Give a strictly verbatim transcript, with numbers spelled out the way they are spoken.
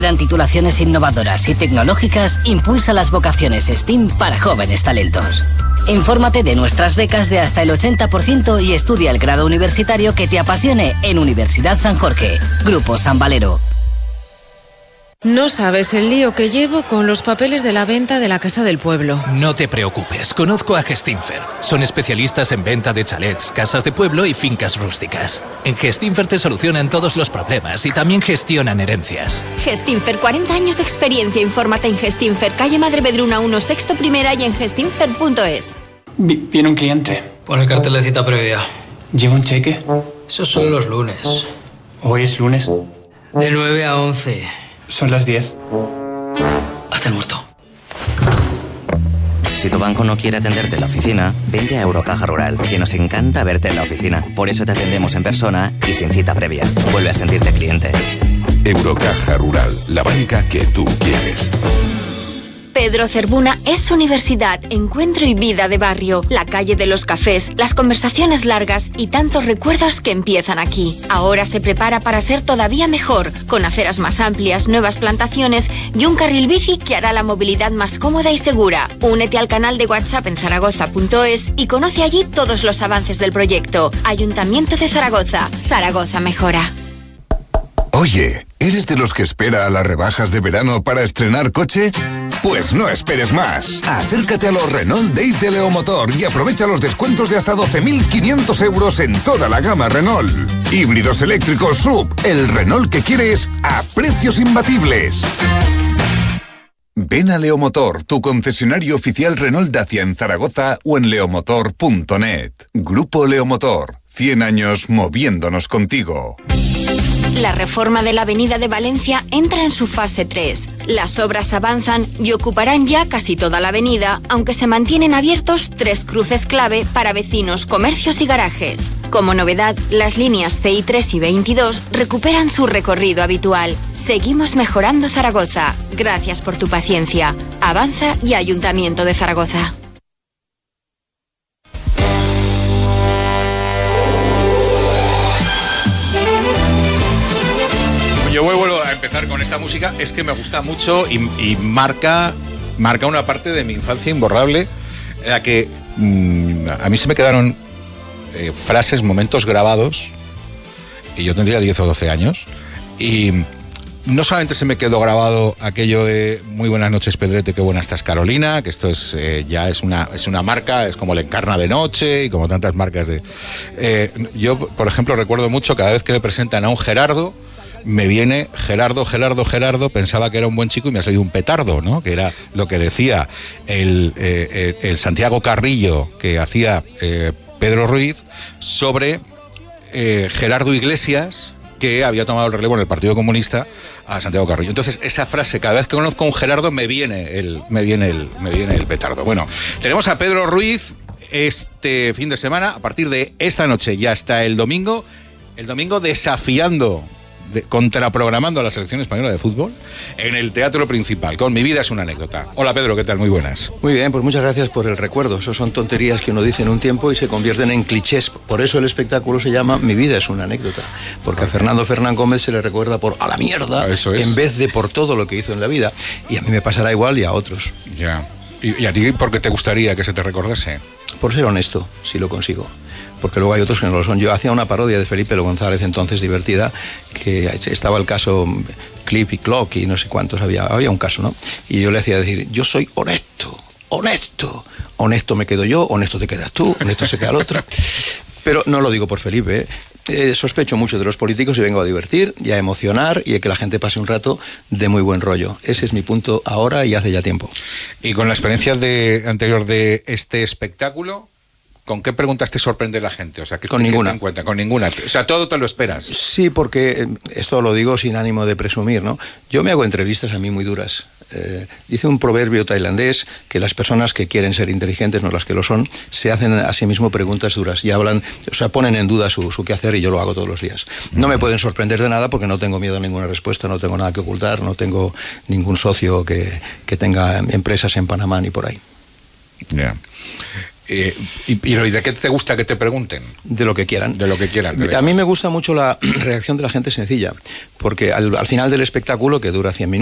Gran titulaciones innovadoras y tecnológicas impulsa las vocaciones STEAM para jóvenes talentos. Infórmate de nuestras becas de hasta el ochenta por ciento y estudia el grado universitario que te apasione en Universidad San Jorge. Grupo San Valero. No sabes el lío que llevo con los papeles de la venta de la casa del pueblo. No te preocupes, conozco a Gestinfer. Son especialistas en venta de chalets, casas de pueblo y fincas rústicas. En Gestinfer te solucionan todos los problemas y también gestionan herencias. Gestinfer, cuarenta años de experiencia. Infórmate en Gestinfer, calle Madre Bedruna uno, sexto primera y en gestinfer punto es. Viene un cliente. Pon el cartel de cita previa. ¿Lleva un cheque? Esos son los lunes. ¿Hoy es lunes? De nueve a once. Son las diez. Hazte el muerto. Si tu banco no quiere atenderte en la oficina, vente a Eurocaja Rural, que nos encanta verte en la oficina. Por eso te atendemos en persona y sin cita previa. Vuelve a sentirte cliente. Eurocaja Rural, la banca que tú quieres. Pedro Cervuna es universidad, encuentro y vida de barrio, la calle de los cafés, las conversaciones largas y tantos recuerdos que empiezan aquí. Ahora se prepara para ser todavía mejor, con aceras más amplias, nuevas plantaciones y un carril bici que hará la movilidad más cómoda y segura. Únete al canal de WhatsApp en zaragoza punto es y conoce allí todos los avances del proyecto. Ayuntamiento de Zaragoza. Zaragoza mejora. Oye, ¿eres de los que espera a las rebajas de verano para estrenar coche? Pues no esperes más. Acércate a los Renault Days de Leomotor y aprovecha los descuentos de hasta doce mil quinientos euros en toda la gama Renault. Híbridos eléctricos S U V, el Renault que quieres a precios imbatibles. Ven a Leomotor, tu concesionario oficial Renault Dacia en Zaragoza o en leomotor punto net. Grupo Leomotor, cien años moviéndonos contigo. La reforma de la Avenida de Valencia entra en su fase tres. Las obras avanzan y ocuparán ya casi toda la avenida, aunque se mantienen abiertos tres cruces clave para vecinos, comercios y garajes. Como novedad, las líneas C I tres y veintidós recuperan su recorrido habitual. Seguimos mejorando Zaragoza. Gracias por tu paciencia. Avanza y Ayuntamiento de Zaragoza. Yo vuelvo a empezar con esta música, es que me gusta mucho y, y marca, marca una parte de mi infancia imborrable, en la que mmm, a mí se me quedaron eh, frases, momentos grabados, y yo tendría diez o doce años, y no solamente se me quedó grabado aquello de muy buenas noches Pedrete, qué buena estás Carolina, que esto es eh, ya es una, es una marca, es como la Encarna de Noche y como tantas marcas de... Eh, yo, por ejemplo, recuerdo mucho cada vez que me presentan a un Gerardo, me viene Gerardo, Gerardo, Gerardo, pensaba que era un buen chico y me ha salido un petardo, ¿no? Que era lo que decía el, eh, el Santiago Carrillo que hacía eh, Pedro Ruiz sobre eh, Gerardo Iglesias, que había tomado el relevo en el Partido Comunista a Santiago Carrillo. Entonces, esa frase, cada vez que conozco a un Gerardo, me viene el, me viene el, me viene el petardo. Bueno, tenemos a Pedro Ruiz este fin de semana, a partir de esta noche y hasta el domingo, el domingo desafiando... De, contraprogramando a la selección española de fútbol en el Teatro Principal, con Mi vida es una anécdota. Hola Pedro, ¿qué tal? Muy buenas. Muy bien, pues muchas gracias por el recuerdo. Eso son tonterías que uno dice en un tiempo y se convierten en clichés. Por eso el espectáculo se llama Mi vida es una anécdota, porque a Fernando Fernán Gómez se le recuerda por a la mierda, eso es, en vez de por todo lo que hizo en la vida. Y a mí me pasará igual y a otros. Ya. ¿Y, y a ti por qué te gustaría que se te recordase? Por ser honesto, si lo consigo. Porque luego hay otros que no lo son. Yo hacía una parodia de Felipe Lo González, entonces divertida, que estaba el caso Clip y Clock y no sé cuántos había, había un caso, ¿no? Y yo le hacía decir, yo soy honesto, honesto, honesto me quedo yo, honesto te quedas tú, honesto se queda el otro. Pero no lo digo por Felipe, ¿eh? Eh, sospecho mucho de los políticos y vengo a divertir y a emocionar y a que la gente pase un rato de muy buen rollo. Ese es mi punto ahora y hace ya tiempo. Y con la experiencia de, anterior de este espectáculo, ¿con qué preguntas te sorprende la gente? O sea, ¿qué, con qué ninguna. te encuentra? Con ninguna. O sea, todo te lo esperas. Sí, porque esto lo digo sin ánimo de presumir, ¿no? Yo me hago entrevistas a mí muy duras. Eh, dice un proverbio tailandés que las personas que quieren ser inteligentes, no las que lo son, se hacen a sí mismo preguntas duras y hablan, o sea, ponen en duda su, su quehacer y yo lo hago todos los días. No me pueden sorprender de nada porque no tengo miedo a ninguna respuesta, no tengo nada que ocultar, no tengo ningún socio que, que tenga empresas en Panamá ni por ahí. Ya. Yeah. Eh, y, y ¿de qué te gusta que te pregunten? De lo que quieran. De lo que quieran. De a mí me gusta mucho la reacción de la gente sencilla, porque al, al final del espectáculo, que dura cien minutos,